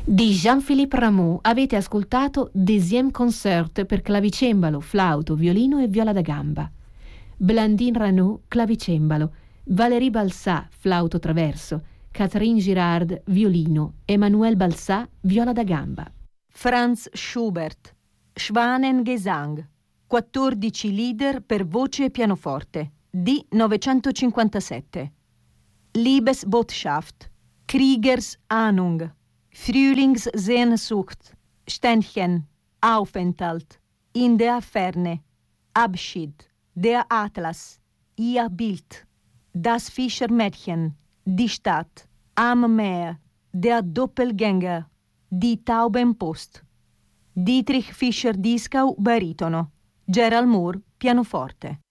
Di Jean-Philippe Rameau avete ascoltato Deuxième Concert per clavicembalo, flauto, violino e viola da gamba. Blandine Ranaud, clavicembalo, Valérie Balsà, flauto traverso, Catherine Girard, violino, Emmanuel Balsà, viola da gamba. Franz Schubert, Schwanengesang, 14 lieder per voce e pianoforte, di 957. Liebesbotschaft, Kriegers-Ahnung, Frühlingssehnsucht, Ständchen, Aufenthalt, in der Ferne, Abschied, der Atlas, ihr Bild, das Fischermädchen, die Stadt, am Meer, der Doppelgänger, die Taubenpost. Dietrich Fischer-Dieskau, baritono, Gerald Moore, pianoforte.